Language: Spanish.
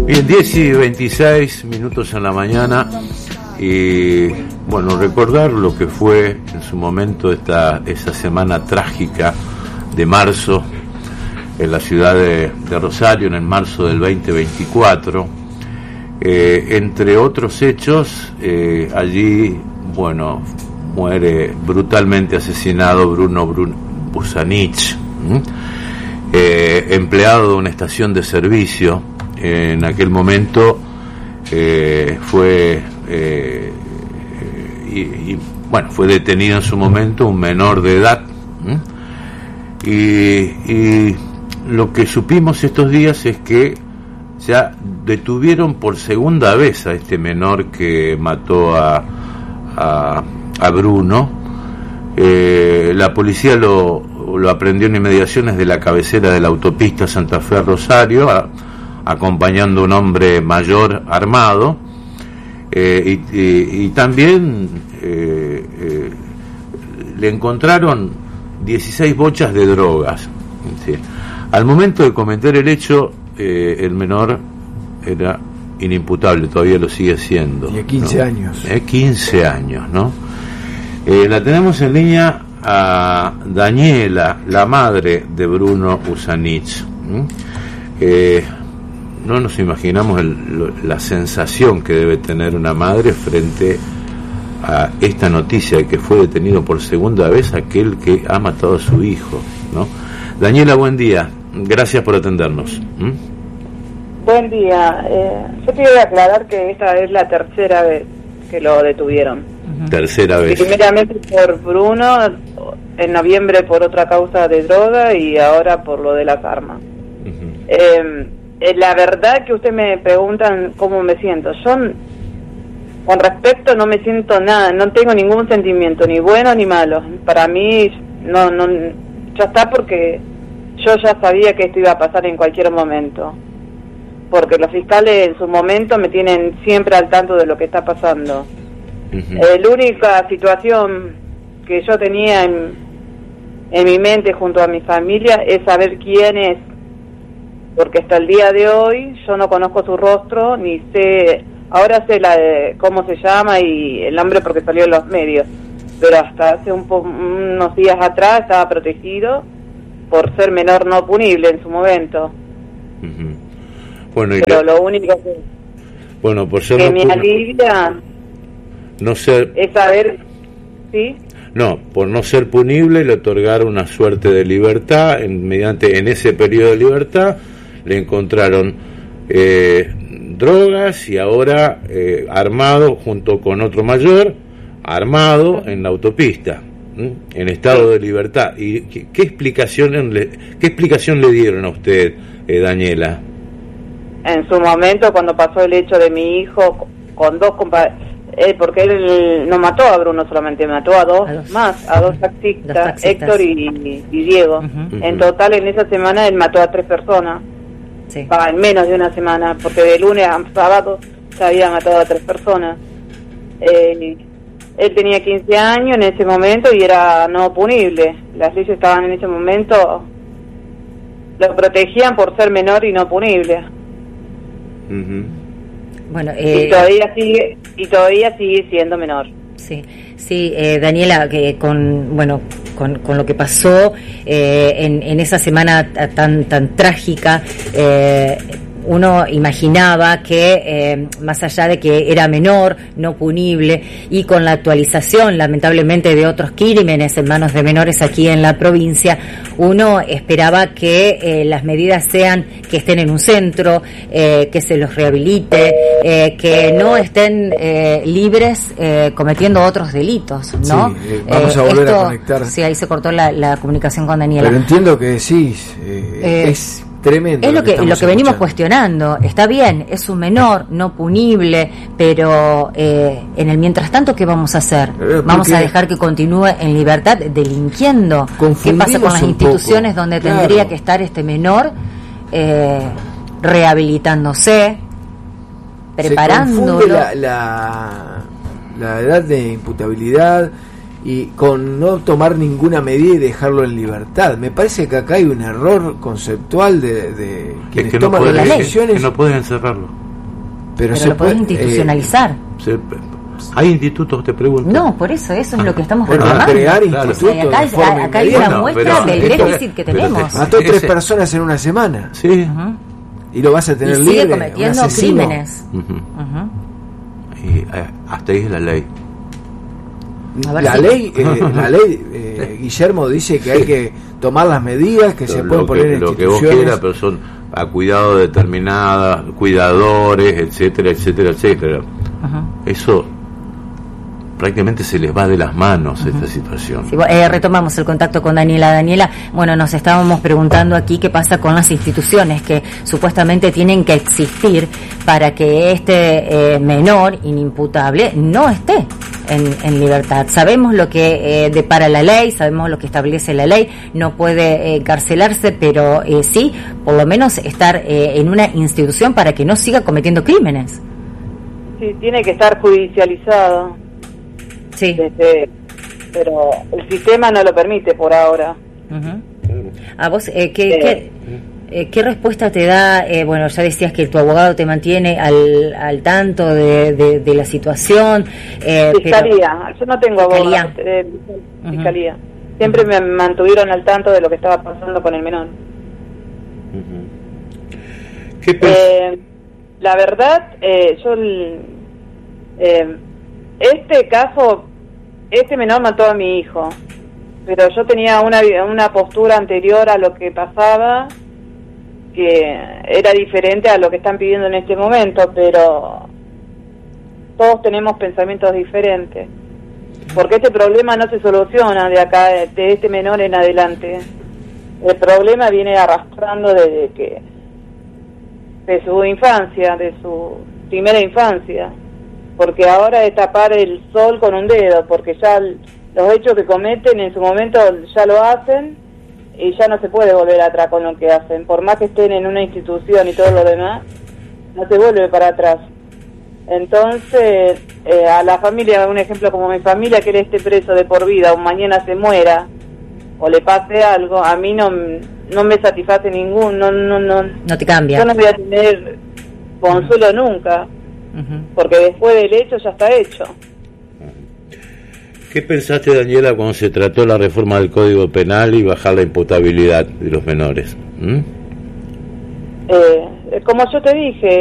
Bien, 10:26 en la mañana y bueno, recordar lo que fue en su momento esa semana trágica de marzo en la ciudad de Rosario, en el marzo del 2024. Entre otros hechos, allí, bueno, muere brutalmente asesinado Bruno Busanich, empleado de una estación de servicio. En aquel momento fue detenido en su momento un menor de edad, y lo que supimos estos días es que ya detuvieron por segunda vez a este menor que mató a Bruno. La policía lo aprehendió en inmediaciones de la cabecera de la autopista Santa Fe a Rosario, acompañando a un hombre mayor armado, y también le encontraron 16 bochas de drogas. ¿Sí? Al momento de cometer el hecho, el menor era inimputable, todavía lo sigue siendo. Tiene 15 ¿no? años. 15 años, ¿no? La tenemos en línea a Daniela, la madre de Bruno Busanich. No nos imaginamos la sensación que debe tener una madre frente a esta noticia de que fue detenido por segunda vez aquel que ha matado a su hijo, ¿no? Daniela, buen día. Gracias por atendernos. Buen día. Yo quiero aclarar que esta es la tercera vez que lo detuvieron. Tercera vez. Primeramente por Bruno, en noviembre por otra causa de droga y ahora por lo de las armas. La verdad que usted me preguntan cómo me siento. Yo, con respecto, no me siento nada, no tengo ningún sentimiento, ni bueno ni malo. Para mí, no, ya está, porque yo ya sabía que esto iba a pasar en cualquier momento. Porque los fiscales en su momento me tienen siempre al tanto de lo que está pasando. La única situación que yo tenía en mi mente junto a mi familia es saber quién es, porque hasta el día de hoy yo no conozco su rostro, ni sé, ahora sé cómo se llama y el nombre porque salió en los medios, pero hasta hace unos días atrás estaba protegido por ser menor no punible en su momento. Bueno, pero lo único por ser que me alivia no ser, es saber, ¿sí? No, por no ser punible le otorgaron una suerte de libertad. En ese periodo de libertad le encontraron drogas y ahora armado junto con otro mayor, armado en la autopista, en estado de libertad. ¿Y qué explicación le dieron a usted, Daniela? En su momento, cuando pasó el hecho de mi hijo con dos compañeros, porque él no mató a Bruno solamente, mató a dos taxistas, Héctor y Diego. En total, en esa semana él mató a 3 personas. Sí. En menos de una semana, porque de lunes a sábado se había matado a 3 personas. Él tenía 15 años en ese momento y era no punible. Las leyes estaban en ese momento, lo protegían por ser menor y no punible. Bueno, y todavía sigue siendo menor. Sí, Daniela, que con lo que pasó en esa semana tan trágica, uno imaginaba que más allá de que era menor, no punible, y con la actualización lamentablemente de otros crímenes en manos de menores aquí en la provincia, uno esperaba que las medidas sean que estén en un centro, que se los rehabilite, que no estén libres cometiendo otros delitos, ¿no? Sí, vamos a volver a conectar. Sí, ahí se cortó la comunicación con Daniela. Pero entiendo que decís, es tremendo. Es lo que venimos cuestionando. Está bien, es un menor, no punible, pero en el mientras tanto, ¿qué vamos a hacer? ¿Vamos a dejar que continúe en libertad delinquiendo? ¿Qué pasa con las instituciones donde tendría que estar este menor rehabilitándose, preparándolo? Se confunde la edad de imputabilidad y con no tomar ninguna medida y dejarlo en libertad. Me parece que acá hay un error conceptual de quienes toman las decisiones. Que no pueden encerrarlo. Pero lo pueden institucionalizar. ¿Hay institutos, te pregunto? No, por eso es lo que estamos reclamando. Crear institutos. Acá hay una muestra del déficit que tenemos. Mató 3 personas en una semana. Sí. Y lo vas a tener y libre. Sigue cometiendo crímenes. Y hasta ahí es la ley. La ley, Guillermo dice que hay que tomar las medidas que se pueden poner en lo instituciones. Que vos quieras, pero son a cuidado de determinadas, cuidadores, etcétera, etcétera, etcétera. Eso prácticamente se les va de las manos esta situación. Sí, retomamos el contacto con Daniela. Daniela, bueno, nos estábamos preguntando aquí qué pasa con las instituciones que supuestamente tienen que existir para que este menor inimputable no esté en libertad. Sabemos lo que depara la ley, sabemos lo que establece la ley, no puede encarcelarse, pero sí, por lo menos estar en una institución para que no siga cometiendo crímenes. Sí, tiene que estar judicializado. Sí. Pero el sistema no lo permite por ahora. ¿A vos qué respuesta te da? Bueno, ya decías que tu abogado te mantiene al tanto de la situación. Fiscalía, yo no tengo abogado. Fiscalía. Siempre me mantuvieron al tanto de lo que estaba pasando con el menor. La verdad, este caso, este menor mató a mi hijo, pero yo tenía una postura anterior a lo que pasaba que era diferente a lo que están pidiendo en este momento, pero todos tenemos pensamientos diferentes, porque este problema no se soluciona de acá, de este menor en adelante. El problema viene arrastrando de su infancia, de su primera infancia, porque ahora es tapar el sol con un dedo, porque ya los hechos que cometen en su momento ya lo hacen y ya no se puede volver atrás con lo que hacen, por más que estén en una institución y todo lo demás, no se vuelve para atrás. Entonces, a la familia, un ejemplo como mi familia, que él esté preso de por vida o mañana se muera o le pase algo, a mí no me satisface no te cambia. Yo no voy a tener consuelo nunca, porque después del hecho ya está hecho. ¿Qué pensaste, Daniela, cuando se trató la reforma del Código Penal y bajar la imputabilidad de los menores? Como yo te dije,